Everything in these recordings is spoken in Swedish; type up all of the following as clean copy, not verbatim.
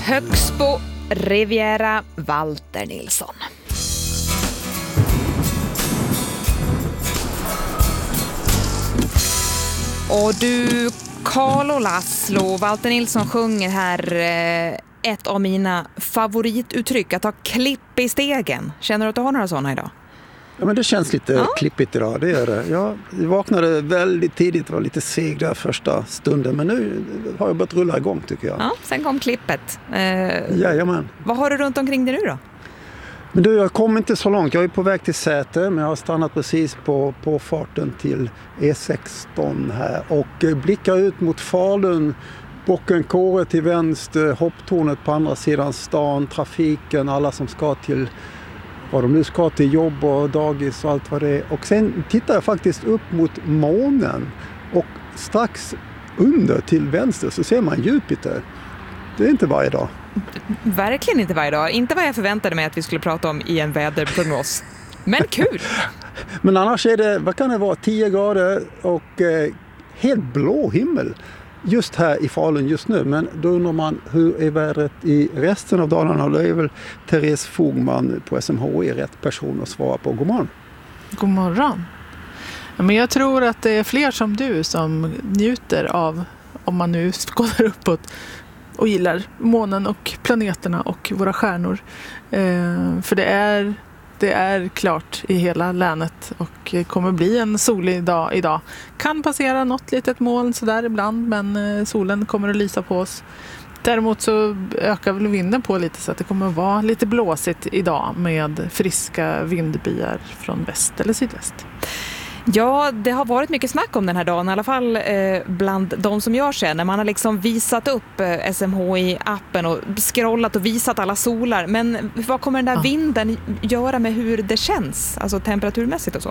Högsbo, Riviera, Walter Nilsson. Och du, Carl och Laszlo, Walter Nilsson sjunger här ett av mina favorituttryck, att ha klipp i stegen. Känner du att du har några sådana idag? Ja, men det känns lite klippigt idag, det gör det. Jag vaknade väldigt tidigt, var lite seg där första stunden, men nu har jag börjat rulla igång tycker jag. Ja, sen kom klippet. Jajamän. Vad har du runt omkring dig nu då? Men du, jag kom inte så långt. Jag är på väg till Säter, men jag har stannat precis på farten till E16 här och blickar ut mot Falun. Bockenkåre till vänster, hopptornet på andra sidan stan, trafiken, alla som ska till vad de nu ska till jobb och dagis och allt vad det är. Och sen tittar jag faktiskt upp mot månen och strax under till vänster så ser man Jupiter. Det är inte varje dag. Verkligen inte varje dag. Inte vad jag förväntade mig att vi skulle prata om i en väderprognos. Men kul! Men annars är det, vad kan det vara, 10 grader och helt blå himmel just här i Falun just nu. Men då undrar man, hur är vädret i resten av Dalarna? Det är väl Therese Fogman på SMHI rätt person att svara på. God morgon. God morgon. Ja, men jag tror att det är fler som du som njuter av, om man nu skådar uppåt och gillar månen och planeterna och våra stjärnor. För det är klart i hela länet och kommer bli en solig dag idag. Kan passera något litet moln sådär ibland, men solen kommer att lysa på oss. Däremot så ökar väl vinden på lite så att det kommer att vara lite blåsigt idag med friska vindbyar från väst eller sydväst. Ja, det har varit mycket snack om den här dagen, i alla fall bland de som jag känner. Man har liksom visat upp SMHI-appen och scrollat och visat alla solar. Men vad kommer den där vinden göra med hur det känns, alltså temperaturmässigt och så?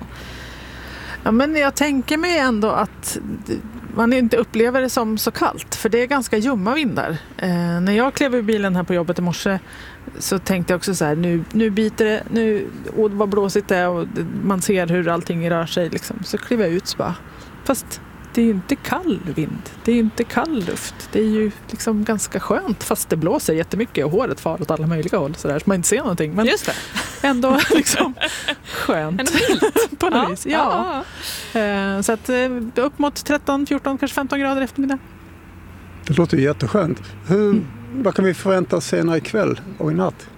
Ja, men jag tänker mig ändå att man inte upplever det som så kallt, för det är ganska ljumma vindar. När jag klev i bilen här på jobbet i morse så tänkte jag också så här, nu biter det, och vad blåsigt det är och man ser hur allting rör sig liksom. Så klev jag ut så bara, fast det är ju inte kall vind, det är ju inte kall luft, det är ju liksom ganska skönt fast det blåser jättemycket och håret far åt alla möjliga håll så där, så man inte ser någonting, men just det. Ändå liksom skönt på något vis. Ja. Så att upp mot 13, 14, kanske 15 grader eftermiddag. Det låter ju jätteskönt. Vad kan vi förvänta oss senare ikväll och i natt?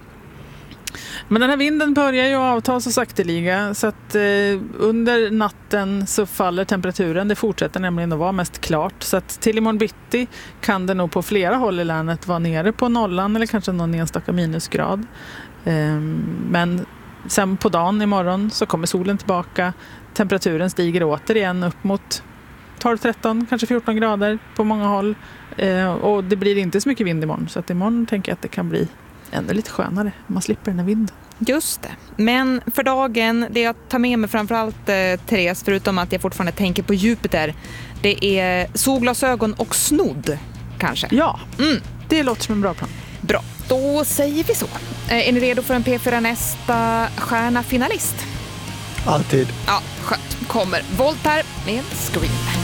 Men den här vinden börjar ju avta så sakteliga så att under natten så faller temperaturen. Det fortsätter nämligen att vara mest klart. Så att till imorgon bitti kan det nog på flera håll i länet vara nere på nollan eller kanske någon enstaka minusgrad. Men sen på dagen imorgon så kommer solen tillbaka. Temperaturen stiger återigen upp mot 12-13, kanske 14 grader på många håll. Och det blir inte så mycket vind imorgon. Så att imorgon tänker jag att det kan bli ännu lite skönare. Man slipper den här vinden. Just det. Men för dagen, det jag tar med mig framförallt, Therese, förutom att jag fortfarande tänker på Jupiter, det är solglasögon och snodd, kanske. Ja, det låter som en bra plan. Bra, då säger vi så. Är ni redo för en P4 nästa stjärna finalist? Alltid. Ja, skönt. Kommer Volt här med Scream.